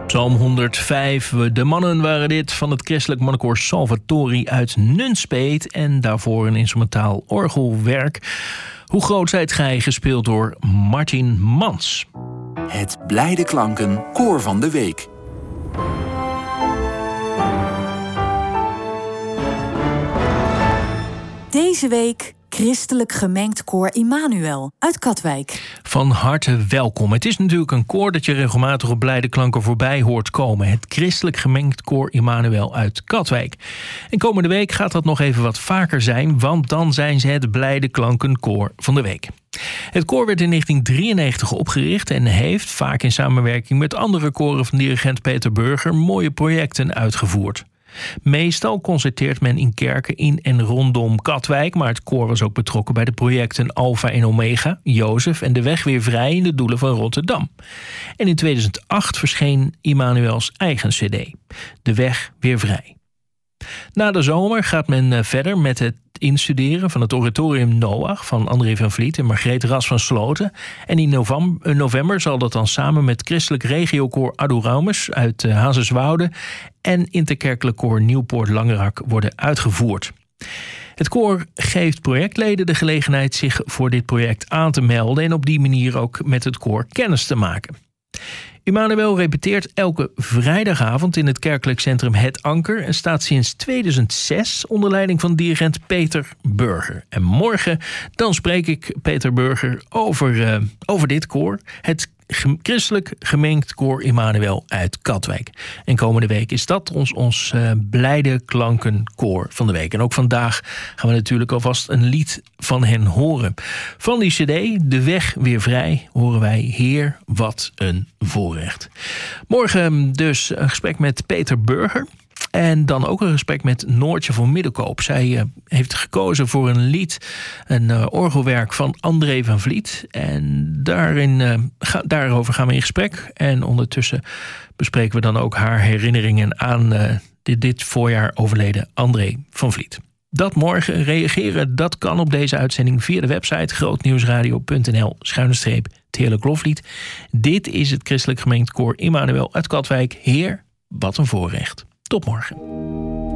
Psalm 105, de mannen waren dit van het christelijk mannenkoor Salvatori uit Nunspeet en daarvoor een instrumentaal orgelwerk. Hoe groot zijt gij, gespeeld door Martin Mans. Het Blijde Klanken Koor van de Week. Deze week Christelijk Gemengd Koor Immanuel uit Katwijk. Van harte welkom. Het is natuurlijk een koor dat je regelmatig op Blijde Klanken voorbij hoort komen. Het Christelijk Gemengd Koor Immanuel uit Katwijk. En komende week gaat dat nog even wat vaker zijn, want dan zijn ze het Blijde Klanken Koor van de Week. Het koor werd in 1993 opgericht en heeft, vaak in samenwerking met andere koren van dirigent Peter Burger, mooie projecten uitgevoerd. Meestal concerteert men in kerken in en rondom Katwijk, maar het koor was ook betrokken bij de projecten Alpha en Omega, Jozef en De Weg Weer Vrij in de Doelen van Rotterdam. En in 2008 verscheen Immanuels eigen cd, De Weg Weer Vrij. Na de zomer gaat men verder met het instuderen van het oratorium Noach van André van Vliet en Margreet Ras van Sloten. En in november zal dat dan samen met christelijk regiokoor Adoramus uit Hazerswoude en interkerkelijk koor Nieuwpoort Langerak worden uitgevoerd. Het koor geeft projectleden de gelegenheid zich voor dit project aan te melden en op die manier ook met het koor kennis te maken. Immanuel repeteert elke vrijdagavond in het kerkelijk centrum Het Anker en staat sinds 2006 onder leiding van dirigent Peter Burger. En morgen dan spreek ik Peter Burger over dit koor, het Christelijk Gemengd Koor Immanuel uit Katwijk. En komende week is dat ons Blijde Klanken Koor van de week. En ook vandaag gaan we natuurlijk alvast een lied van hen horen. Van die cd, De Weg Weer Vrij, horen wij Heer, wat een voorrecht. Morgen dus een gesprek met Peter Burger. En dan ook een gesprek met Noortje van Middelkoop. Zij heeft gekozen voor een lied, een orgelwerk van André van Vliet. En daarover gaan we in gesprek. En ondertussen bespreken we dan ook haar herinneringen aan dit voorjaar overleden André van Vliet. Dat morgen, reageren, dat kan op deze uitzending via de website grootnieuwsradio.nl/het Heerlijk Loflied. Dit is het Christelijk Gemengd Koor Immanuel uit Katwijk. Heer, wat een voorrecht. Tot morgen.